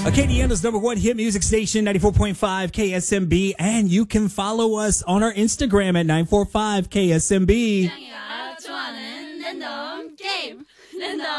Acadiana's #1 hit music station, 94.5 KSMB. And you can follow us on our Instagram at 945 KSMB.